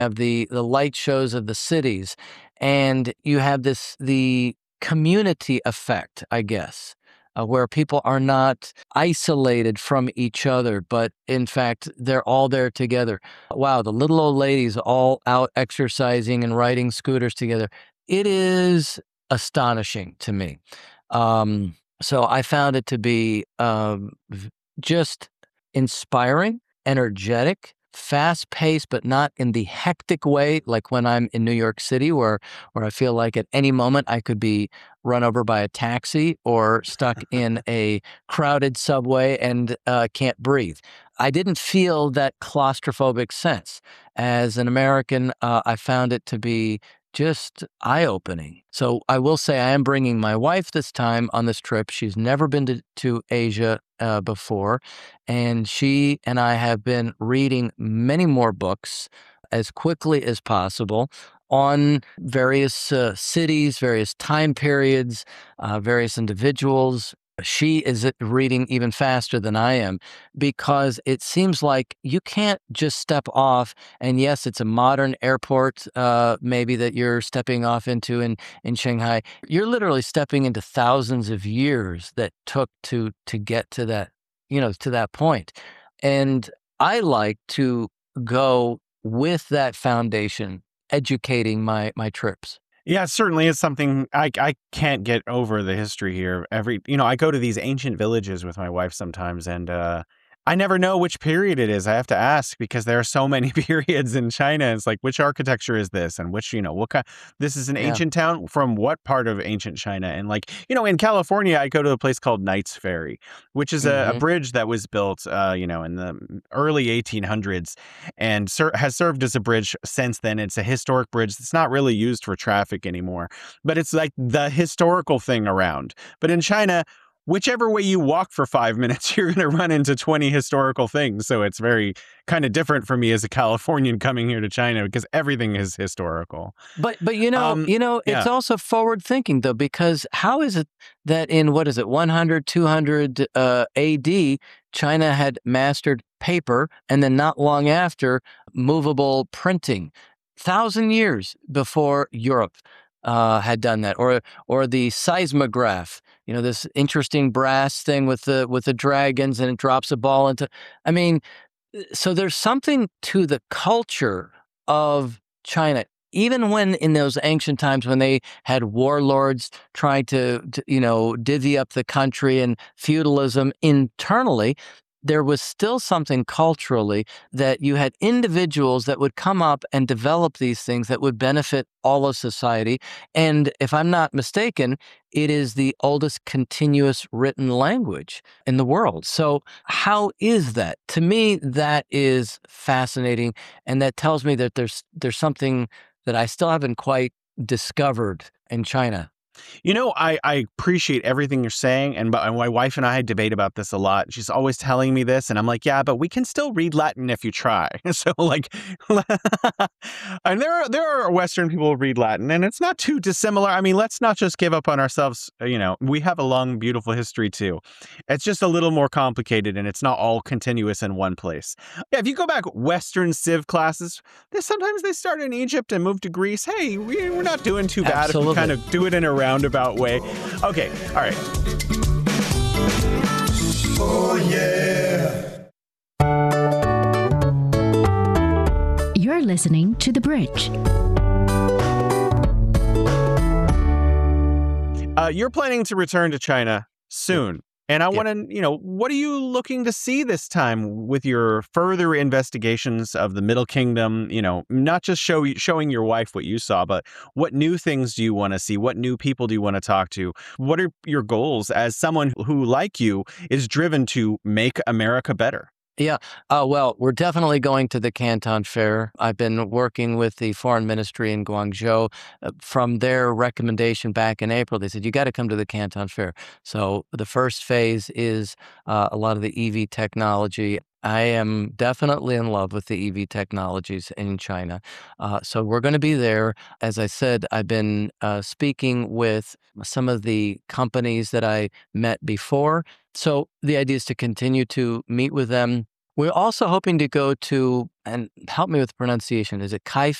have the light shows of the cities, and you have the community effect, I guess, where people are not isolated from each other, but in fact they're all there together. Wow, the little old ladies all out exercising and riding scooters together. It is astonishing to me. So I found it to be just inspiring, energetic, fast paced, but not in the hectic way like when I'm in New York City, where I feel like at any moment I could be run over by a taxi or stuck in a crowded subway and can't breathe. I didn't feel that claustrophobic sense. As an American, I found it to be just eye opening. So I will say I am bringing my wife this time on this trip. She's never been to Asia before. And she and I have been reading many more books as quickly as possible on various cities, various time periods, various individuals. She is reading even faster than I am because it seems like you can't just step off. And yes, it's a modern airport, maybe that you're stepping off into in Shanghai. You're literally stepping into thousands of years that took to get to that, to that point. And I like to go with that foundation, educating my trips. Yeah, it certainly is something I can't get over the history here. I go to these ancient villages with my wife sometimes, and I never know which period it is. I have to ask because there are so many periods in China. It's like, which architecture is this? And which, what kind, this is an Yeah. ancient town from what part of ancient China? And like, in California, I go to a place called Knights Ferry, which is a Hmm. bridge that was built, in the early 1800s and has served as a bridge since then. It's a historic bridge that's not really used for traffic anymore, but it's like the historical thing around. But in China, whichever way you walk for 5 minutes, you're going to run into 20 historical things. So it's very kind of different for me as a Californian coming here to China because everything is historical. But Um, it's yeah. also forward thinking though, because how is it that in what is it, 100, 200 AD, China had mastered paper, and then not long after, movable printing, 1,000 years before Europe had done that, or the seismograph, this interesting brass thing with the dragons, and it drops a ball into. I mean, so there's something to the culture of China. Even when in those ancient times when they had warlords trying to divvy up the country and feudalism internally, there was still something culturally that you had individuals that would come up and develop these things that would benefit all of society. And if I'm not mistaken, it is the oldest continuous written language in the world. So how is that? To me, that is fascinating, and that tells me that there's something that I still haven't quite discovered in China. I appreciate everything you're saying, and my wife and I debate about this a lot. She's always telling me this, and I'm like, yeah, but we can still read Latin if you try. So like, and there are Western people who read Latin, and it's not too dissimilar. I mean, let's not just give up on ourselves. We have a long, beautiful history too. It's just a little more complicated, and it's not all continuous in one place. Yeah, if you go back Western Civ classes, sometimes they start in Egypt and move to Greece. Hey, we're not doing too bad if we kind Absolutely. of do it in a roundabout way. Okay, all right. Oh yeah. You're listening to The Bridge. You're planning to return to China soon. And I Yep. want to, what are you looking to see this time with your further investigations of the Middle Kingdom? Not just showing your wife what you saw, but what new things do you want to see? What new people do you want to talk to? What are your goals as someone who, like you, is driven to make America better? Yeah. Well, we're definitely going to the Canton Fair. I've been working with the foreign ministry in Guangzhou. From their recommendation back in April, they said, you got to come to the Canton Fair. So the first phase is a lot of the EV technology. I am definitely in love with the EV technologies in China. So we're going to be there. As I said, I've been speaking with some of the companies that I met before. So the idea is to continue to meet with them, We're also hoping to go to, and help me with the pronunciation, is it Caifa?